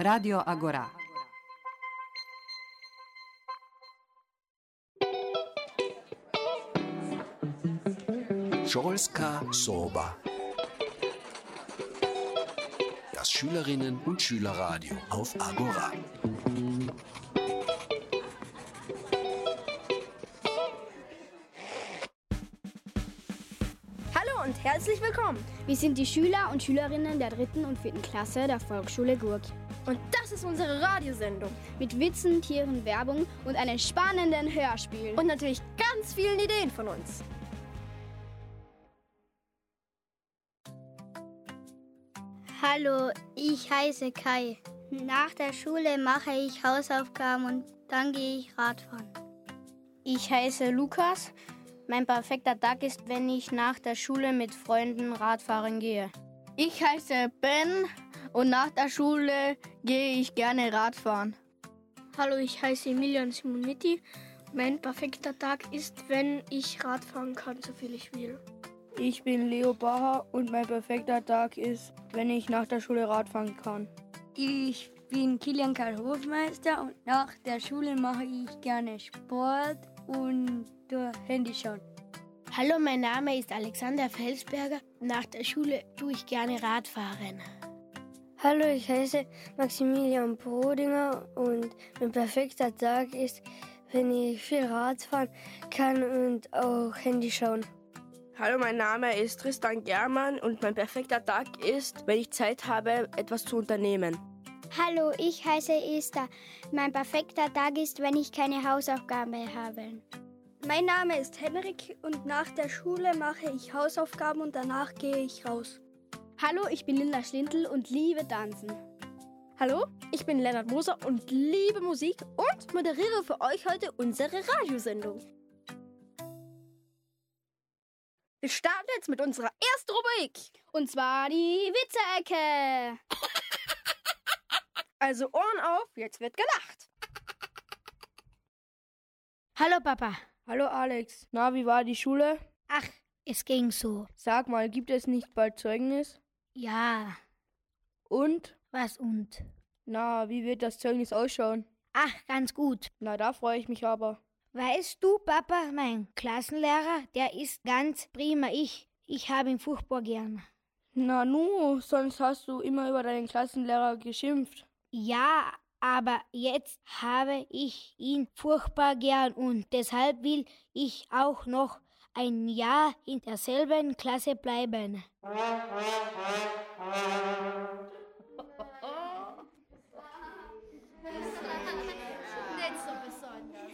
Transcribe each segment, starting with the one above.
Radio Agora. Šolska soba. Das Schülerinnen- und Schülerradio auf Agora. Hallo und herzlich willkommen. Wir sind die Schüler und Schülerinnen der 3. und 4. Klasse der Volksschule Gurk. Und das ist unsere Radiosendung. Mit Witzen, Tieren, Werbung und einem spannenden Hörspiel. Und natürlich ganz vielen Ideen von uns. Hallo, ich heiße Kai. Nach der Schule mache ich Hausaufgaben und dann gehe ich Radfahren. Ich heiße Lukas. Mein perfekter Tag ist, wenn ich nach der Schule mit Freunden Radfahren gehe. Ich heiße Ben und nach der Schule gehe ich gerne Radfahren. Hallo, ich heiße Emilian Simonetti. Mein perfekter Tag ist, wenn ich Radfahren kann, so viel ich will. Ich bin Leo Bacher und mein perfekter Tag ist, wenn ich nach der Schule Radfahren kann. Ich bin Kilian Karl Hofmeister und nach der Schule mache ich gerne Sport und durch Handy schauen. Hallo, mein Name ist Alexander Felsberger. Nach der Schule tue ich gerne Radfahren. Hallo, ich heiße Maximilian Brodinger und mein perfekter Tag ist, wenn ich viel Rad fahren kann und auch Handy schauen. Hallo, mein Name ist Tristan Germann und mein perfekter Tag ist, wenn ich Zeit habe, etwas zu unternehmen. Hallo, ich heiße Esther. Mein perfekter Tag ist, wenn ich keine Hausaufgaben habe. Mein Name ist Henrik und nach der Schule mache ich Hausaufgaben und danach gehe ich raus. Hallo, ich bin Linda Schlindl und liebe Tanzen. Hallo, ich bin Lennart Moser und liebe Musik und moderiere für euch heute unsere Radiosendung. Wir starten jetzt mit unserer ersten Rubrik. Und zwar die Witze-Ecke. Also Ohren auf, jetzt wird gelacht. Hallo Papa. Hallo Alex. Na, wie war die Schule? Ach, es ging so. Sag mal, gibt es nicht bald Zeugnis? Ja. Und? Was und? Na, wie wird das Zeugnis ausschauen? Ach, ganz gut. Na, da freue ich mich aber. Weißt du, Papa, mein Klassenlehrer, der ist ganz prima. Ich habe ihn furchtbar gern. Na nu, sonst hast du immer über deinen Klassenlehrer geschimpft. Ja, aber jetzt habe ich ihn furchtbar gern und deshalb will ich auch noch ein Jahr in derselben Klasse bleiben. Nicht so besonders.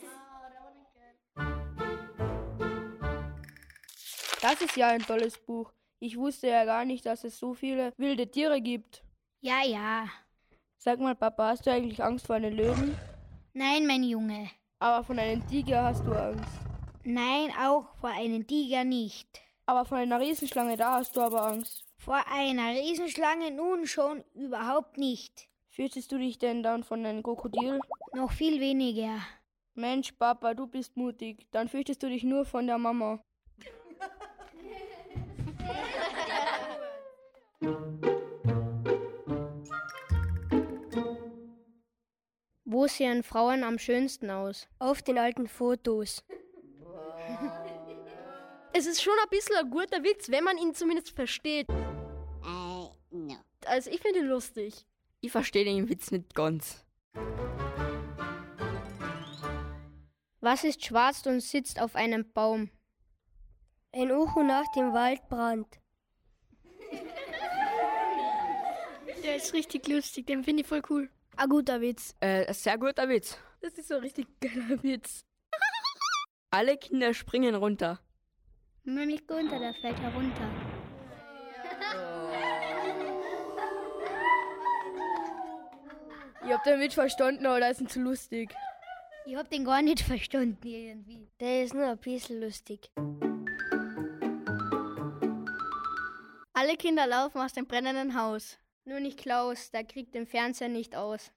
Das ist ja ein tolles Buch. Ich wusste ja gar nicht, dass es so viele wilde Tiere gibt. Ja, ja. Sag mal, Papa, hast du eigentlich Angst vor einem Löwen? Nein, mein Junge. Aber von einem Tiger hast du Angst. Nein, auch vor einem Tiger nicht. Aber von einer Riesenschlange, da hast du aber Angst. Vor einer Riesenschlange nun schon überhaupt nicht. Fürchtest du dich denn dann von einem Krokodil? Noch viel weniger. Mensch, Papa, du bist mutig. Dann fürchtest du dich nur von der Mama. Wo sehen Frauen am schönsten aus? Auf den alten Fotos. Es ist schon ein bisschen ein guter Witz, wenn man ihn zumindest versteht. No. Also ich finde ihn lustig. Ich verstehe den Witz nicht ganz. Was ist schwarz und sitzt auf einem Baum? Ein Uhu nach dem Waldbrand. Der ist richtig lustig, den finde ich voll cool. Ein guter Witz. Ein sehr guter Witz. Das ist so ein richtig geiler Witz. Alle Kinder springen runter. Nämlich Gunther, der fällt herunter. Ich hab den Witz verstanden, aber der ist nicht so lustig. Ich hab den gar nicht verstanden irgendwie. Der ist nur ein bisschen lustig. Alle Kinder laufen aus dem brennenden Haus. Nur nicht Klaus, der kriegt den Fernseher nicht aus.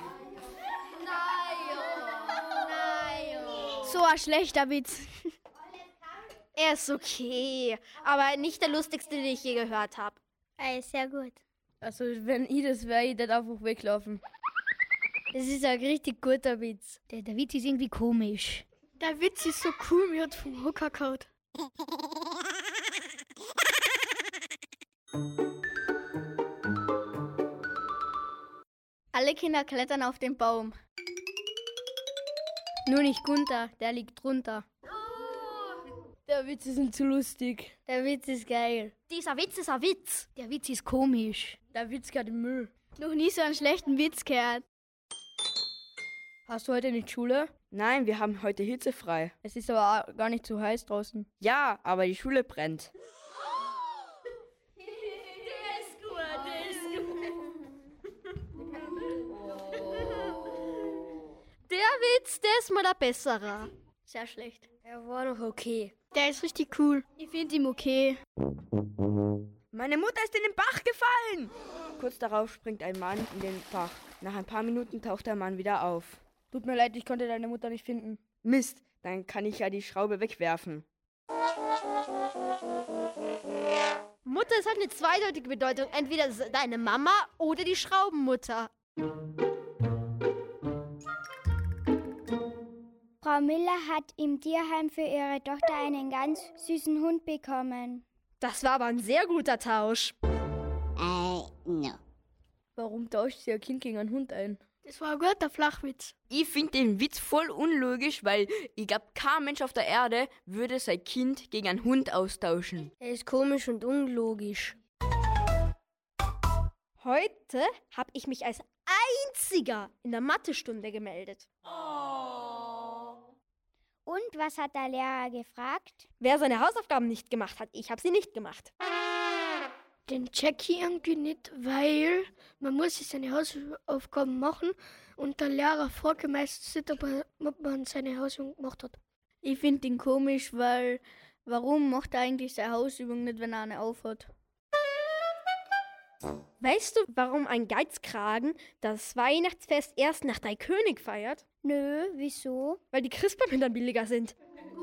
So ein schlechter Witz. Er ist okay, aber nicht der lustigste, den ich je gehört habe. Sehr gut. Also wenn ich das wäre, ich würde einfach weglaufen. Das ist ein richtig guter Witz. Der Witz ist irgendwie komisch. Der Witz ist so cool, mir hat vom Hocker gehauen. Alle Kinder klettern auf den Baum. Nur nicht Gunther, der liegt drunter. Der Witz ist nicht zu lustig. Der Witz ist geil. Dieser Witz ist ein Witz. Der Witz ist komisch. Der Witz geht im Müll. Noch nie so einen schlechten Witz gehört. Hast du heute nicht Schule? Nein, wir haben heute hitzefrei. Es ist aber auch gar nicht zu heiß draußen. Ja, aber die Schule brennt. Der Witz, der ist mal der bessere. Sehr schlecht. Er war noch okay. Der ist richtig cool. Ich finde ihn okay. Meine Mutter ist in den Bach gefallen. Kurz darauf springt ein Mann in den Bach. Nach ein paar Minuten taucht der Mann wieder auf. Tut mir leid, ich konnte deine Mutter nicht finden. Mist, dann kann ich ja die Schraube wegwerfen. Mutter ist halt eine zweideutige Bedeutung. Entweder deine Mama oder die Schraubenmutter. Frau Müller hat im Tierheim für ihre Tochter einen ganz süßen Hund bekommen. Das war aber ein sehr guter Tausch. No. Warum tauscht sie ihr Kind gegen einen Hund ein? Das war ein guter Flachwitz. Ich finde den Witz voll unlogisch, weil ich glaube, kein Mensch auf der Erde würde sein Kind gegen einen Hund austauschen. Er ist komisch und unlogisch. Heute habe ich mich als einziger in der Mathestunde gemeldet. Und was hat der Lehrer gefragt? Wer seine Hausaufgaben nicht gemacht hat, ich habe sie nicht gemacht. Den check ich irgendwie nicht, weil man muss sich seine Hausaufgaben machen und der Lehrer fragt meistens nicht, ob man seine Hausaufgaben gemacht hat. Ich finde ihn komisch, weil warum macht er eigentlich seine Hausübung nicht, wenn er eine aufhat? Weißt du, warum ein Geizkragen das Weihnachtsfest erst nach Drei König feiert? Nö, wieso? Weil die Christbäume dann billiger sind.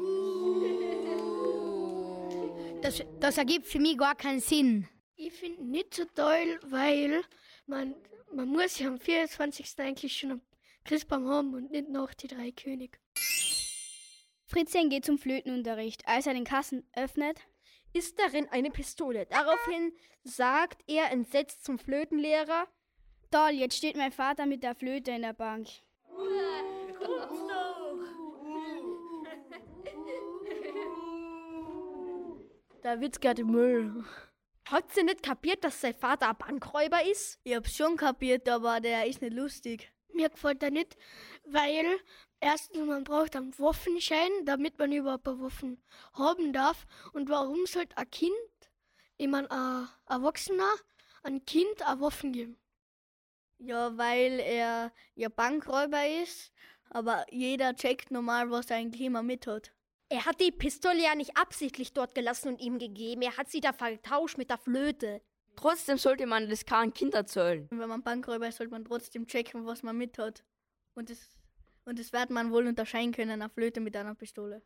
Das ergibt für mich gar keinen Sinn. Ich finde nicht so toll, weil man muss ja am 24. eigentlich schon einen Christbaum haben und nicht noch die Drei König. Fritzchen geht zum Flötenunterricht. Als er den Kasten öffnet, Ist darin eine Pistole. Daraufhin sagt er entsetzt zum Flötenlehrer: toll, jetzt steht mein Vater mit der Flöte in der Bank. Der Witz geht im Müll. Hat sie nicht kapiert, dass sein Vater ein Bankräuber ist? Ich hab's schon kapiert, aber der ist nicht lustig. Mir gefällt der nicht, weil erstens man braucht einen Waffenschein, damit man überhaupt eine Waffen haben darf. Und warum sollte ein Kind, ich meine ein Erwachsener, ein Kind eine Waffen geben? Ja, weil er ja Bankräuber ist, aber jeder checkt normal, was er eigentlich immer mit hat. Er hat die Pistole ja nicht absichtlich dort gelassen und ihm gegeben. Er hat sie da vertauscht mit der Flöte. Trotzdem sollte man das keinem Kind erzählen. Und wenn man Bankräuber ist, sollte man trotzdem checken, was man mit hat. Und das wird man wohl unterscheiden können, eine Flöte mit einer Pistole.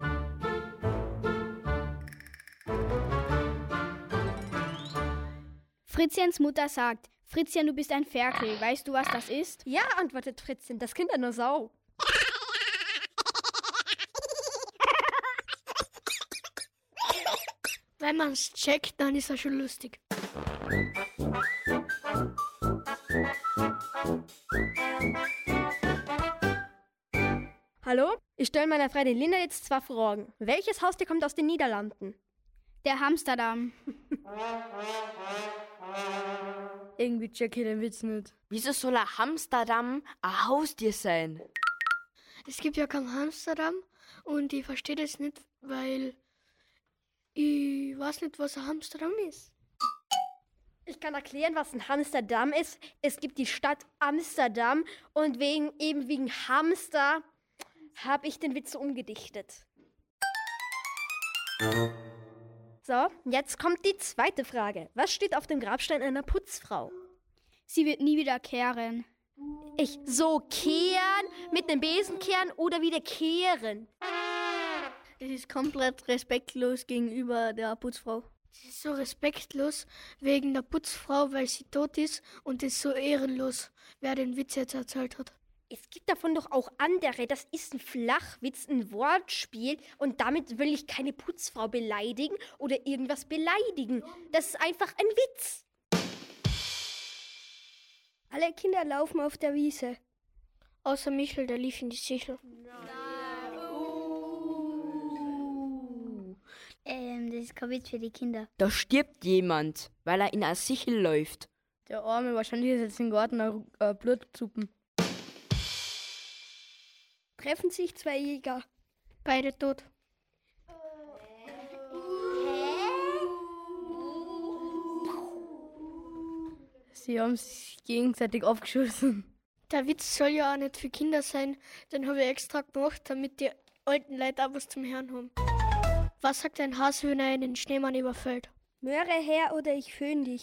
Fritzchens Mutter sagt, Fritzchen, du bist ein Ferkel. Weißt du, was das ist? Ja, antwortet Fritzchen, das Kind hat nur Sau. Wenn man es checkt, dann ist er schon lustig. Hallo? Ich stelle meiner Freundin Linda jetzt 2 Fragen. Welches Haustier kommt aus den Niederlanden? Der Hamsterdam. Irgendwie check ich den Witz nicht. Wieso soll ein Hamsterdam ein Haustier sein? Es gibt ja kein Amsterdam und ich verstehe das nicht, weil ich weiß nicht, was ein Amsterdam ist. Ich kann erklären, was ein Amsterdam ist. Es gibt die Stadt Amsterdam und wegen Hamster habe ich den Witz so umgedichtet. So, jetzt kommt die zweite Frage. Was steht auf dem Grabstein einer Putzfrau? Sie wird nie wieder kehren. So kehren, mit dem Besen kehren oder wieder kehren? Es ist komplett respektlos gegenüber der Putzfrau. Es ist so respektlos wegen der Putzfrau, weil sie tot ist und es ist so ehrenlos, wer den Witz jetzt erzählt hat. Es gibt davon doch auch andere. Das ist ein Flachwitz, ein Wortspiel. Und damit will ich keine Putzfrau beleidigen oder irgendwas beleidigen. Das ist einfach ein Witz. Alle Kinder laufen auf der Wiese. Außer Michel, der lief in die Sichel. Das ist kein Witz für die Kinder. Da stirbt jemand, weil er in eine Sichel läuft. Der Arme, wahrscheinlich ist jetzt im Garten Blutzuppen. Treffen sich zwei Jäger. Beide tot. Sie haben sich gegenseitig aufgeschossen. Der Witz soll ja auch nicht für Kinder sein. Den habe ich extra gemacht, damit die alten Leute auch was zum Hören haben. Was sagt ein Hase, wenn er einen Schneemann überfällt? Möhre her oder ich föhn dich.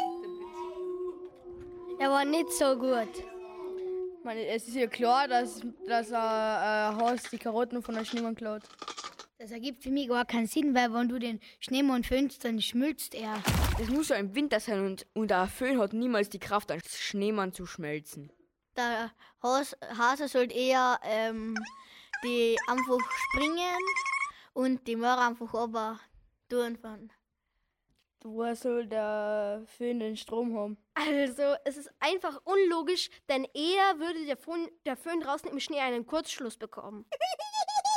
Er war nicht so gut. Ich meine, es ist ja klar, dass ein Hase die Karotten von einem Schneemann klaut. Das ergibt für mich gar keinen Sinn, weil wenn du den Schneemann föhnst, dann schmilzt er. Das muss ja im Winter sein und ein Föhn hat niemals die Kraft, einen Schneemann zu schmelzen. Der Hase sollte eher die einfach springen und die Möhre einfach runter tun. Woher soll der Föhn den Strom haben? Also, es ist einfach unlogisch, denn eher würde der Föhn draußen im Schnee einen Kurzschluss bekommen.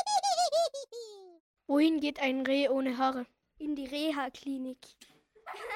Wohin geht ein Reh ohne Haare? In die Reha-Klinik.